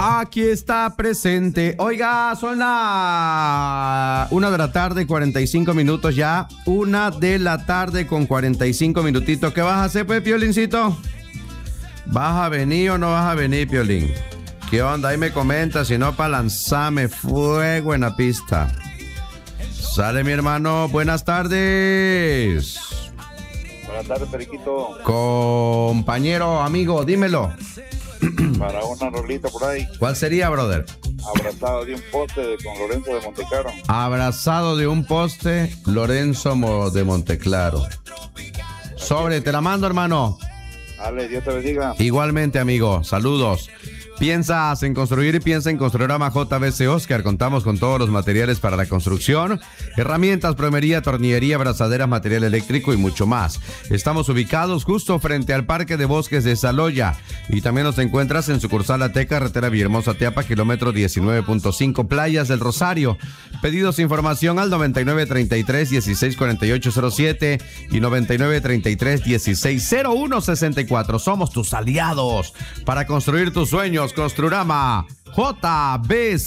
Aquí está presente. Oiga, son la 1 de la tarde, 45 minutos ya. 1 de la tarde con 45 minutitos. ¿Qué vas a hacer, pues, Piolincito? ¿Vas a venir o no vas a venir, Piolín? ¿Qué onda? Ahí me comenta, si no, para lanzarme fuego en la pista. Sale, mi hermano. Buenas tardes. Buenas tardes, Periquito. Compañero, amigo, dímelo. Para una rolita por ahí. ¿Cuál sería, brother? Abrazado de un poste con Lorenzo de Monteclaro. Abrazado de un poste, Lorenzo de Monteclaro. Sobre, te la mando, hermano. Ale, Dios te bendiga. Igualmente, amigo. Saludos. ¿Piensas en construir? Piensa en Construirama JBC Oscar. Contamos con todos los materiales para la construcción, herramientas, plomería, tornillería, abrazaderas, material eléctrico y mucho más. Estamos ubicados justo frente al Parque de Bosques de Saloya y también nos encuentras en sucursal AT, carretera Villahermosa Teapa, kilómetro 19.5, Playas del Rosario. Pedidos e información al 9933-164807 y 9933-160164. Somos tus aliados para construir tus sueños. Construirama JBC.